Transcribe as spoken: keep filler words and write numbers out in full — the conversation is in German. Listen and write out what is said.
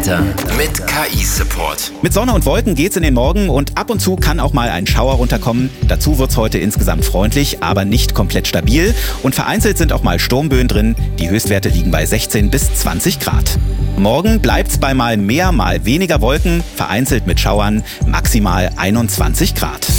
Mit K I-Support. Mit Sonne und Wolken geht's in den Morgen und ab und zu kann auch mal ein Schauer runterkommen. Dazu wird's heute insgesamt freundlich, aber nicht komplett stabil. Und vereinzelt sind auch mal Sturmböen drin. Die Höchstwerte liegen bei sechzehn bis zwanzig Grad. Morgen bleibt's bei mal mehr, mal weniger Wolken, vereinzelt mit Schauern, maximal einundzwanzig Grad.